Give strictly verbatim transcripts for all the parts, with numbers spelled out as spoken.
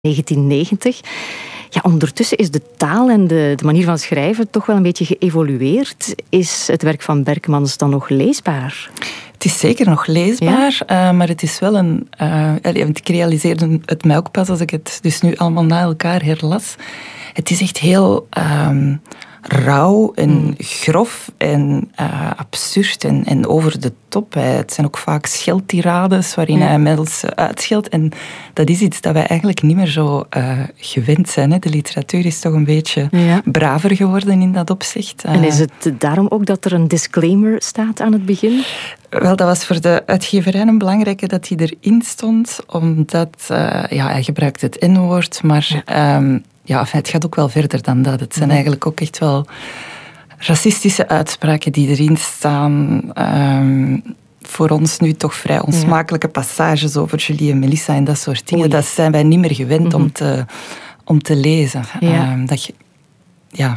negentien negentig. Ja, ondertussen is de taal en de, de manier van schrijven toch wel een beetje geëvolueerd. Is het werk van Berkmans dan nog leesbaar? Het is zeker nog leesbaar, ja? uh, maar het is wel een... Uh, ik realiseerde het mij ook pas als ik het dus nu allemaal na elkaar herlas. Het is echt heel... Um, rauw en mm. grof en uh, absurd en, en over de top. Hè. Het zijn ook vaak scheldtirades waarin ja. hij mensen uitscheldt. En dat is iets dat wij eigenlijk niet meer zo uh, gewend zijn. Hè. De literatuur is toch een beetje ja. braver geworden in dat opzicht. Uh, en is het daarom ook dat er een disclaimer staat aan het begin? Wel, dat was voor de uitgeverij een belangrijke dat hij erin stond, omdat uh, ja, hij gebruikt het N-woord, maar... Ja. Um, Ja, het gaat ook wel verder dan dat. Het zijn eigenlijk ook echt wel racistische uitspraken die erin staan. Um, voor ons nu toch vrij onsmakelijke passages over Julie en Melissa en dat soort dingen. Oei. Dat zijn wij niet meer gewend mm-hmm. om, te, om te lezen. Ja. Um, dat je, ja.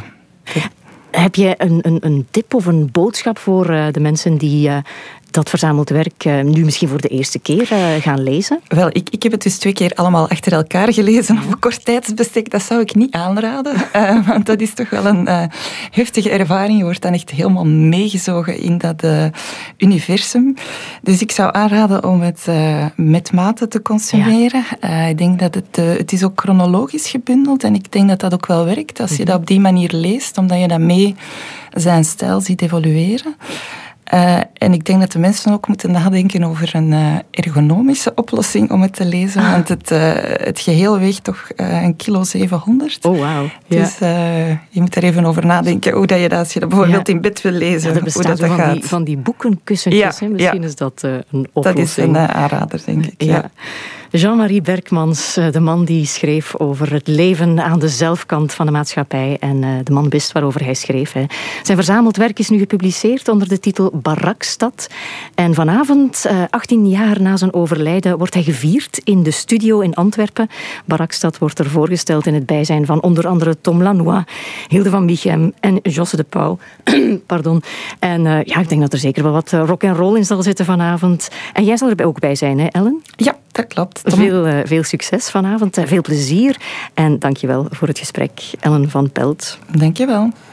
Heb jij een, een, een tip of een boodschap voor uh, de mensen die... Uh, dat verzameld werk uh, nu misschien voor de eerste keer uh, gaan lezen? Wel, ik, ik heb het dus twee keer allemaal achter elkaar gelezen op een kort tijdsbestek. Dat zou ik niet aanraden, uh, want dat is toch wel een uh, heftige ervaring. Je wordt dan echt helemaal meegezogen in dat uh, universum. Dus ik zou aanraden om het uh, met mate te consumeren. Ja. Uh, ik denk dat het, uh, het is ook chronologisch gebundeld en ik denk dat dat ook wel werkt als je dat op die manier leest, omdat je dat mee zijn stijl ziet evolueren. Uh, en ik denk dat de mensen ook moeten nadenken over een uh, ergonomische oplossing om het te lezen. Ah. Want het, uh, het geheel weegt toch uh, een kilo zevenhonderd. Oh, wauw. Ja. Dus uh, je moet er even over nadenken hoe dat je dat, als je dat bijvoorbeeld ja. in bed wil lezen, ja, hoe dat, dat van gaat. Die, van die boekenkussentjes, ja, hè? Misschien ja. is dat uh, een oplossing. Dat is een uh, aanrader, denk ik. Ja. Ja. Jean-Marie Berkmans, de man die schreef over het leven aan de zelfkant van de maatschappij en de man wist waarover hij schreef. Zijn verzameld werk is nu gepubliceerd onder de titel Barakstad. En vanavond, achttien jaar na zijn overlijden, wordt hij gevierd in de studio in Antwerpen. Barakstad wordt er voorgesteld in het bijzijn van onder andere Tom Lanois, Hilde van Michem en Josse de Pauw. Pardon. En uh, ja, ik denk dat er zeker wel wat rock and roll in zal zitten vanavond. En jij zal er ook bij zijn, hè, Ellen? Ja, dat klopt. Veel, uh, veel succes vanavond, uh, veel plezier en dankjewel voor het gesprek, Ellen van Pelt. Dankjewel.